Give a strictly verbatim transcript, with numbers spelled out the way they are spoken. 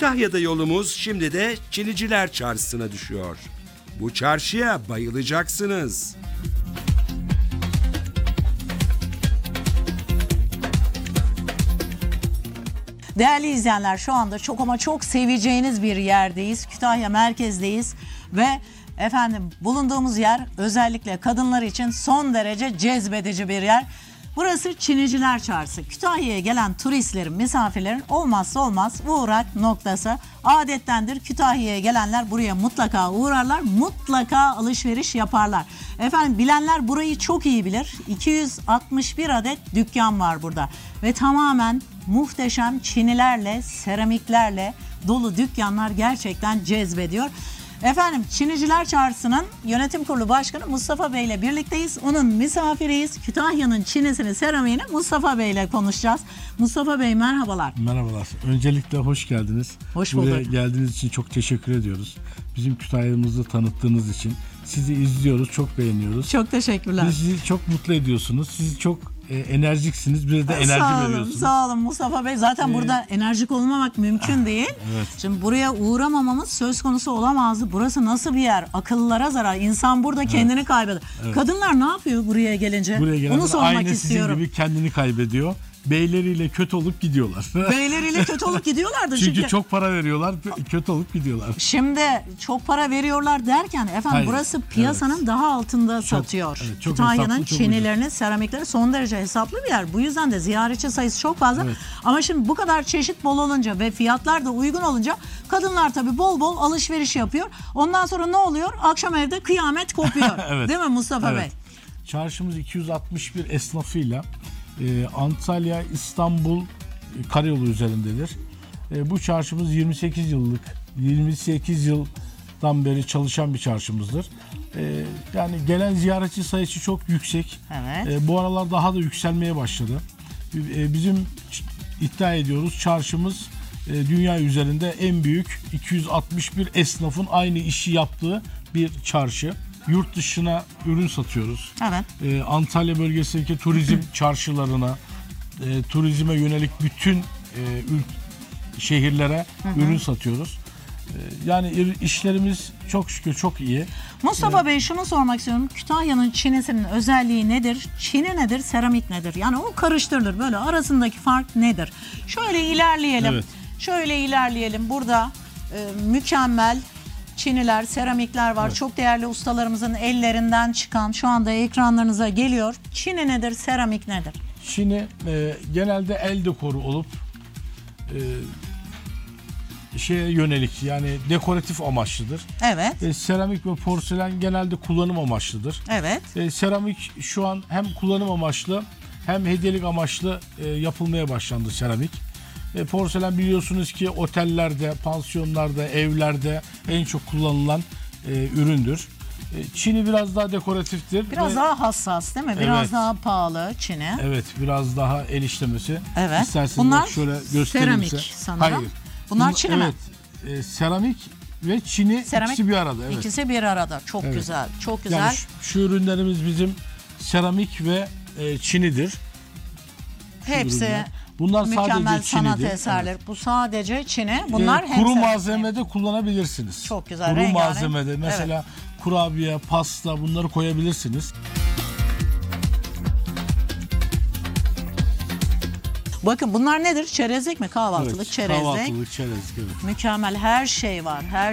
Kütahya'da yolumuz şimdi de Çiniciler Çarşısı'na düşüyor. Bu çarşıya bayılacaksınız. Değerli izleyenler, şu anda çok ama çok seveceğiniz bir yerdeyiz. Kütahya merkezdeyiz ve efendim bulunduğumuz yer özellikle kadınlar için son derece cezbedici bir yer. Burası Çiniciler Çarşısı. Kütahya'ya gelen turistlerin, misafirlerin olmazsa olmaz uğrak noktası. Adettendir, Kütahya'ya gelenler buraya mutlaka uğrarlar, mutlaka alışveriş yaparlar. Efendim bilenler burayı çok iyi bilir. iki yüz altmış bir adet dükkan var burada ve tamamen muhteşem çinilerle, seramiklerle dolu dükkanlar gerçekten cezbediyor. Efendim Çiniciler Çarşısı'nın yönetim kurulu başkanı Mustafa Bey ile birlikteyiz. Onun misafiriyiz. Kütahya'nın çinisini, seramiğini Mustafa Bey ile konuşacağız. Mustafa Bey merhabalar. Merhabalar. Öncelikle hoş geldiniz. Hoş bulduk. Buraya geldiğiniz için çok teşekkür ediyoruz. Bizim Kütahya'mızı tanıttığınız için. Sizi izliyoruz, çok beğeniyoruz. Çok teşekkürler. Bizi çok mutlu ediyorsunuz. Siz çok e, enerjiksiniz. Bize de enerji sağ olun, veriyorsunuz. Sağ olun Mustafa Bey. Zaten ee, burada enerjik olmamak mümkün değil. Evet. Şimdi buraya uğramamamız söz konusu olamazdı. Burası nasıl bir yer? Akıllılara zarar. İnsan burada kendini evet. kaybeder. Evet. Kadınlar ne yapıyor buraya gelince? Buraya gelenler onu sormak aynı istiyorum. Sizin gibi kendini kaybediyor. Beyleriyle kötü olup gidiyorlar. Beyleriyle kötü olup gidiyorlardı. çünkü, çünkü çok para veriyorlar, kötü olup gidiyorlar. Şimdi çok para veriyorlar derken efendim Hayır. burası piyasanın evet. daha altında çok, satıyor. Evet, Kütahya'nın çinilerini, seramikleri son derece hesaplı bir yer. Bu yüzden de ziyaretçi sayısı çok fazla. Evet. Ama şimdi bu kadar çeşit bol olunca ve fiyatlar da uygun olunca kadınlar tabii bol bol alışveriş yapıyor. Ondan sonra ne oluyor? Akşam evde kıyamet kopuyor. evet. Değil mi Mustafa evet. Bey? Çarşımız iki yüz altmış bir esnafıyla Ee, Antalya, İstanbul e, karayolu üzerindedir. E, bu çarşımız yirmi sekiz yıllık, yirmi sekiz yıldan beri çalışan bir çarşımızdır. E, yani gelen ziyaretçi sayısı çok yüksek. Evet. E, bu aralar daha da yükselmeye başladı. E, bizim iddia ediyoruz çarşımız e, dünya üzerinde en büyük iki yüz altmış bir esnafın aynı işi yaptığı bir çarşı. Yurt dışına ürün satıyoruz. Evet. Ee, Antalya bölgesindeki turizm çarşılarına, e, turizme yönelik bütün e, şehirlere hı hı. ürün satıyoruz. E, yani işlerimiz çok şükür çok iyi. Mustafa ee, Bey şunu sormak istiyorum. Kütahya'nın çinisinin özelliği nedir? Çini nedir? Seramik nedir? Yani o karıştırılır. Böyle arasındaki fark nedir? Şöyle ilerleyelim. Evet. Şöyle ilerleyelim. Burada e, mükemmel çiniler, seramikler var. Evet. Çok değerli ustalarımızın ellerinden çıkan şu anda ekranlarınıza geliyor. Çini nedir, seramik nedir? Çini e, genelde el dekoru olup e, şeye yönelik yani dekoratif amaçlıdır. Evet. E, seramik ve porselen genelde kullanım amaçlıdır. Evet. E, seramik şu an hem kullanım amaçlı hem hediyelik amaçlı e, yapılmaya başlandı seramik. E, porselen biliyorsunuz ki otellerde, pansiyonlarda, evlerde en çok kullanılan e, üründür. E, Çini biraz daha dekoratiftir. Biraz ve, daha hassas değil mi? Biraz evet, daha pahalı Çini. Evet, biraz daha el işlemesi. Evet. İsterseniz bunlar şöyle göstereyim size. Seramik sanırım. Hayır. Bunlar Bunlar, Çini evet, mi? E, seramik ve Çini seramik, ikisi bir arada. Evet. İkisi bir arada. Çok evet. güzel. Çok güzel. Yani şu, şu ürünlerimiz bizim seramik ve e, Çinidir. Hepsi ürünler. Bunlar mükemmel sadece sanat Çini'dir. eserleri. Evet. Bu sadece Çini. Bunlar ee, kuru malzemede mi? kullanabilirsiniz. Çok güzel. Kuru rengarenk. malzemede mesela evet. kurabiye, pasta bunları koyabilirsiniz. Bakın bunlar nedir? Çerezlik mi? Kahvaltılık evet, çerezlik. Kahvaltılık çerezlik. Evet. Mükemmel her şey var. Her